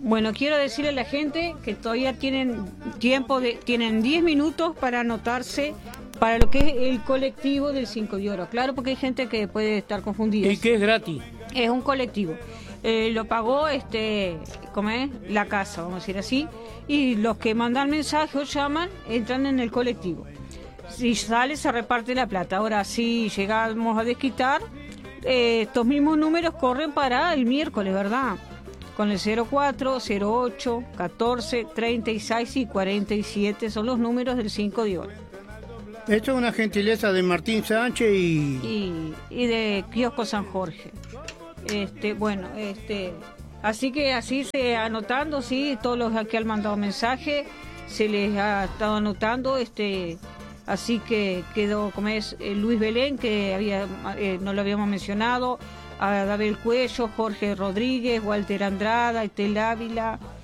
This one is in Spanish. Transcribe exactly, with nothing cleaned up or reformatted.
Bueno, quiero decirle a la gente que todavía tienen tiempo, de, tienen diez minutos para anotarse para lo que es el colectivo del cinco de oro. Claro, porque hay gente que puede estar confundida. ¿Y que es gratis? Es un colectivo. Eh, lo pagó este, ¿cómo es? La casa, vamos a decir así. Y los que mandan mensajes o llaman, entran en el colectivo. Si sale, se reparte la plata. Ahora, si llegamos a desquitar, eh, estos mismos números corren para el miércoles, ¿verdad? Con el cero cuatro, cero ocho, catorce, treinta y seis y cuarenta y siete son los números del cinco de oro. Esto es una gentileza de Martín Sánchez y... Y, y de Kiosco San Jorge. Este, bueno, este, así que así se anotando, sí, todos los que han mandado mensaje se les ha estado anotando, este, así que quedó, como es, eh, Luis Belén, que había, eh, no lo habíamos mencionado, a David Cuello, Jorge Rodríguez, Walter Andrada, Estel Ávila,